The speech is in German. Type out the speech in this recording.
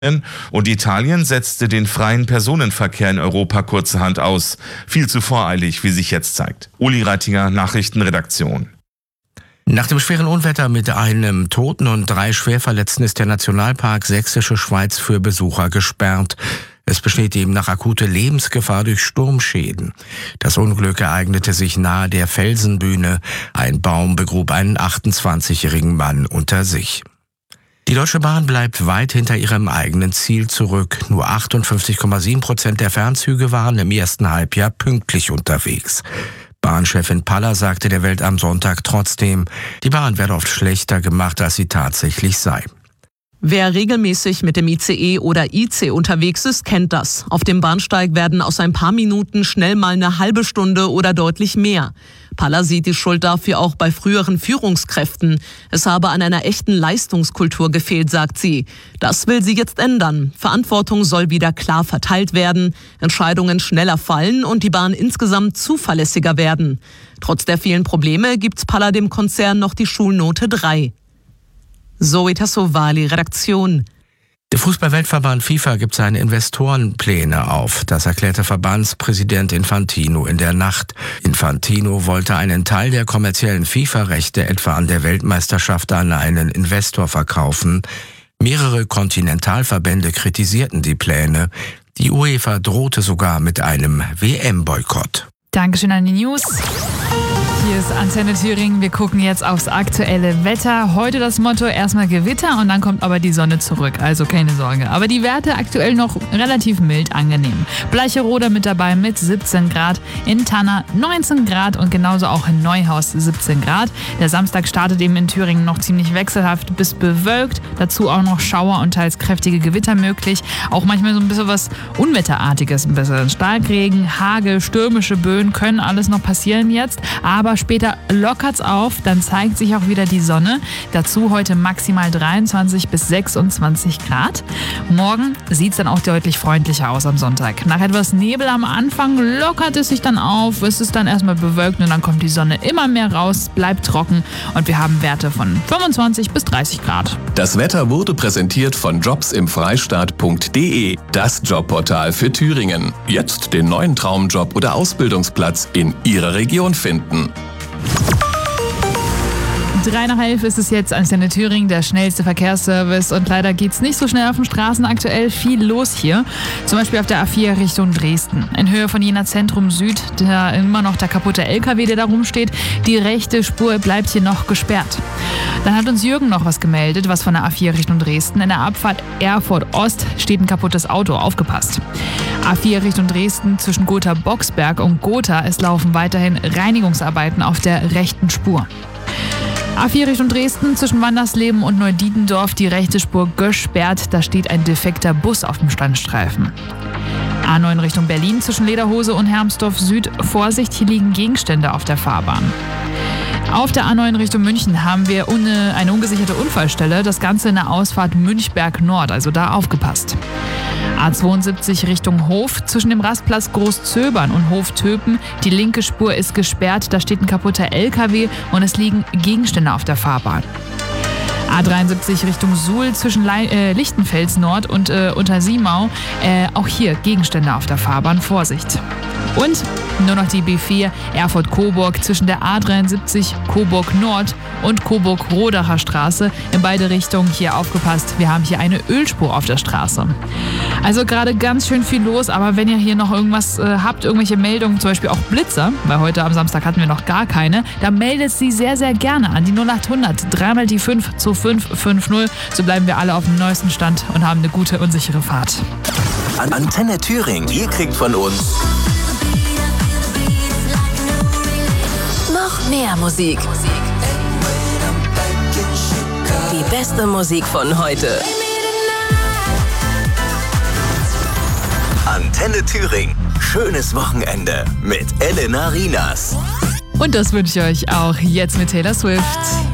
Und Italien setzte den freien Personenverkehr in Europa kurzerhand aus. Viel zu voreilig, wie sich jetzt zeigt. Uli Reitinger, Nachrichtenredaktion. Nach dem schweren Unwetter mit einem Toten und 3 Schwerverletzten ist der Nationalpark Sächsische Schweiz für Besucher gesperrt. Es besteht demnach akute Lebensgefahr durch Sturmschäden. Das Unglück ereignete sich nahe der Felsenbühne. Ein Baum begrub einen 28-jährigen Mann unter sich. Die Deutsche Bahn bleibt weit hinter ihrem eigenen Ziel zurück. Nur 58,7% der Fernzüge waren im ersten Halbjahr pünktlich unterwegs. Bahnchefin Paller sagte der Welt am Sonntag trotzdem, die Bahn werde oft schlechter gemacht, als sie tatsächlich sei. Wer regelmäßig mit dem ICE oder IC unterwegs ist, kennt das. Auf dem Bahnsteig werden aus ein paar Minuten schnell mal eine halbe Stunde oder deutlich mehr. Paller sieht die Schuld dafür auch bei früheren Führungskräften. Es habe an einer echten Leistungskultur gefehlt, sagt sie. Das will sie jetzt ändern. Verantwortung soll wieder klar verteilt werden, Entscheidungen schneller fallen und die Bahn insgesamt zuverlässiger werden. Trotz der vielen Probleme gibt's Paller dem Konzern noch die Schulnote 3. Zoe Tassovali, Redaktion. Der Fußball-Weltverband FIFA gibt seine Investorenpläne auf. Das erklärte Verbandspräsident Infantino in der Nacht. Infantino wollte einen Teil der kommerziellen FIFA-Rechte etwa an der Weltmeisterschaft an einen Investor verkaufen. Mehrere Kontinentalverbände kritisierten die Pläne. Die UEFA drohte sogar mit einem WM-Boykott. Dankeschön an die News. Hier ist Antenne Thüringen. Wir gucken jetzt aufs aktuelle Wetter. Heute das Motto, erstmal Gewitter und dann kommt aber die Sonne zurück. Also keine Sorge. Aber die Werte aktuell noch relativ mild angenehm. Bleicherode mit dabei mit 17 Grad. In Tanna 19 Grad und genauso auch in Neuhaus 17 Grad. Der Samstag startet eben in Thüringen noch ziemlich wechselhaft bis bewölkt. Dazu auch noch Schauer und teils kräftige Gewitter möglich. Auch manchmal so ein bisschen was Unwetterartiges. Ein bisschen Starkregen, Hagel, stürmische Böen können alles noch passieren jetzt. Aber später lockert's auf, dann zeigt sich auch wieder die Sonne. Dazu heute maximal 23 bis 26 Grad. Morgen sieht's dann auch deutlich freundlicher aus am Sonntag. Nach etwas Nebel am Anfang lockert es sich dann auf. Es ist dann erstmal bewölkt und dann kommt die Sonne immer mehr raus, bleibt trocken und wir haben Werte von 25 bis 30 Grad. Das Wetter wurde präsentiert von jobsimfreistaat.de, das Jobportal für Thüringen. Jetzt den neuen Traumjob oder Ausbildungsplatz in Ihrer Region finden. 3:30 ist es jetzt, Antenne Thüringen, der schnellste Verkehrsservice. Und leider geht's nicht so schnell auf den Straßen aktuell. Viel los hier. Zum Beispiel auf der A4 Richtung Dresden. In Höhe von Jena Zentrum Süd, da immer noch der kaputte LKW, der da rumsteht. Die rechte Spur bleibt hier noch gesperrt. Dann hat uns Jürgen noch was gemeldet, was von der A4 Richtung Dresden. In der Abfahrt Erfurt Ost steht ein kaputtes Auto. Aufgepasst. A4 Richtung Dresden zwischen Gotha-Boxberg und Gotha. Es laufen weiterhin Reinigungsarbeiten auf der rechten Spur. A4 Richtung Dresden zwischen Wandersleben und Neudietendorf die rechte Spur gesperrt. Da steht ein defekter Bus auf dem Standstreifen. A9 Richtung Berlin zwischen Lederhose und Hermsdorf Süd. Vorsicht, hier liegen Gegenstände auf der Fahrbahn. Auf der A9 Richtung München haben wir eine ungesicherte Unfallstelle. Das Ganze in der Ausfahrt Münchberg Nord, also da aufgepasst. A72 Richtung Hof zwischen dem Rastplatz Großzöbern und Hof-Töpen. Die linke Spur ist gesperrt, da steht ein kaputter LKW und es liegen Gegenstände auf der Fahrbahn. A73 Richtung Suhl zwischen Lichtenfels Nord und Untersiemau. Auch hier Gegenstände auf der Fahrbahn, Vorsicht. Und nur noch die B4 Erfurt-Coburg zwischen der A73 Coburg Nord und Coburg-Rodacher Straße. In beide Richtungen hier aufgepasst. Wir haben hier eine Ölspur auf der Straße. Also gerade ganz schön viel los, aber wenn ihr hier noch irgendwas habt, irgendwelche Meldungen, zum Beispiel auch Blitzer, weil heute am Samstag hatten wir noch gar keine, dann meldet sie sehr, sehr gerne an die 0800 3 die 5 zu 550. So bleiben wir alle auf dem neuesten Stand und haben eine gute und sichere Fahrt. Antenne Thüringen, ihr kriegt von uns noch mehr Musik. Die beste Musik von heute. Antenne Thüringen. Schönes Wochenende mit Elena Rinas. Und das wünsche ich euch auch jetzt mit Taylor Swift.